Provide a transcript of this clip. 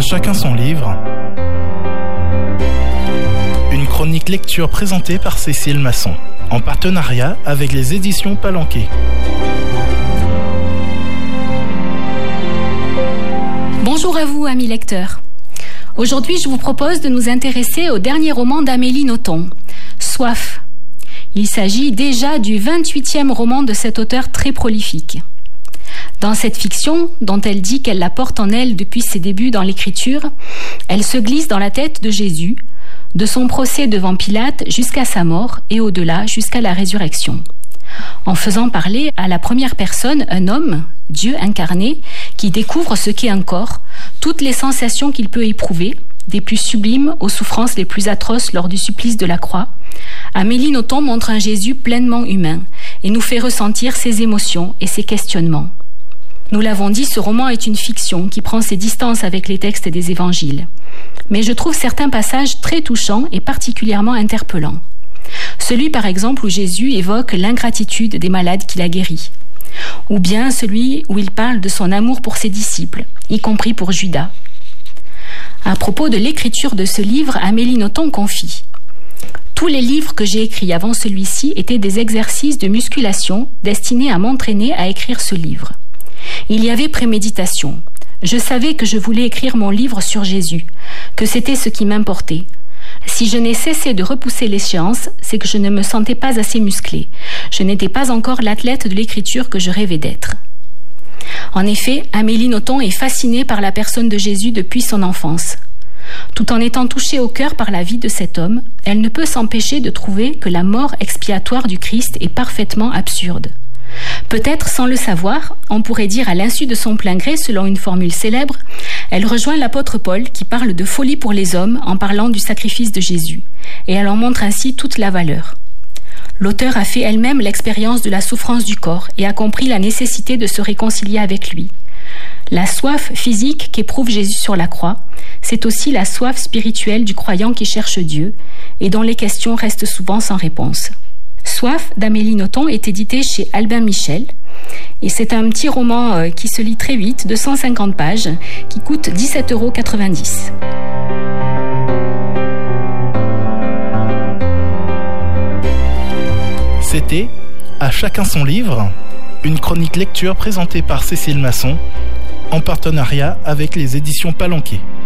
chacun son livre. Une chronique lecture présentée par Cécile Masson, en partenariat avec les éditions Palanquet. Bonjour à vous, amis lecteurs. Aujourd'hui, je vous propose de nous intéresser au dernier roman d'Amélie Nothomb, Soif. Il s'agit déjà du 28e roman de cet auteur très prolifique. Dans cette fiction, dont elle dit qu'elle la porte en elle depuis ses débuts dans l'écriture, elle se glisse dans la tête de Jésus, de son procès devant Pilate jusqu'à sa mort et au-delà jusqu'à la résurrection. En faisant parler à la première personne un homme, Dieu incarné, qui découvre ce qu'est un corps, toutes les sensations qu'il peut éprouver, des plus sublimes aux souffrances les plus atroces lors du supplice de la croix, Amélie Nothomb montre un Jésus pleinement humain et nous fait ressentir ses émotions et ses questionnements. Nous l'avons dit, ce roman est une fiction qui prend ses distances avec les textes des évangiles. Mais je trouve certains passages très touchants et particulièrement interpellants. Celui par exemple où Jésus évoque l'ingratitude des malades qu'il a guéris. Ou bien celui où il parle de son amour pour ses disciples, y compris pour Judas. À propos de l'écriture de ce livre, Amélie Nothomb confie: tous les livres que j'ai écrits avant celui-ci étaient des exercices de musculation destinés à m'entraîner à écrire ce livre. Il y avait préméditation. Je savais que je voulais écrire mon livre sur Jésus, que c'était ce qui m'importait. Si je n'ai cessé de repousser l'échéance, c'est que je ne me sentais pas assez musclée. Je n'étais pas encore l'athlète de l'écriture que je rêvais d'être. En effet, Amélie Nothomb est fascinée par la personne de Jésus depuis son enfance. Tout en étant touchée au cœur par la vie de cet homme, elle ne peut s'empêcher de trouver que la mort expiatoire du Christ est parfaitement absurde. Peut-être sans le savoir, on pourrait dire à l'insu de son plein gré, selon une formule célèbre, elle rejoint l'apôtre Paul qui parle de folie pour les hommes en parlant du sacrifice de Jésus, et elle en montre ainsi toute la valeur. L'auteure a fait elle-même l'expérience de la souffrance du corps et a compris la nécessité de se réconcilier avec lui. La soif physique qu'éprouve Jésus sur la croix, c'est aussi la soif spirituelle du croyant qui cherche Dieu et dont les questions restent souvent sans réponse. Soif d'Amélie Nothomb est édité chez Albin Michel et c'est un petit roman qui se lit très vite, de 150 pages, qui coûte 17,90 €. C'était À chacun son livre, une chronique lecture présentée par Cécile Masson, en partenariat avec les éditions Palanquet.